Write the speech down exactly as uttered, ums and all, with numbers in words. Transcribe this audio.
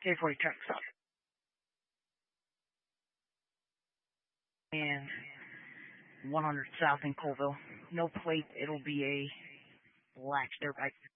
K forty truck stop. And one hundred South in Colville. No plate. It'll be a black dirt bike.